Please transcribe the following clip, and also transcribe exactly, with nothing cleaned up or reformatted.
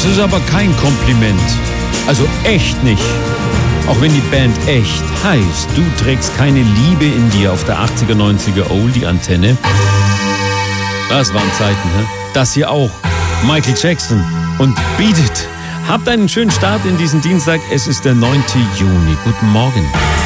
ist aber kein Kompliment. Also echt nicht. Auch wenn die Band echt heißt, du trägst keine Liebe in dir auf der achtziger, neunziger Oldie-Antenne. Das waren Zeiten, hä? Das hier auch. Michael Jackson und Beat It. Habt einen schönen Start in diesen Dienstag. Es ist der neunte Juni. Guten Morgen.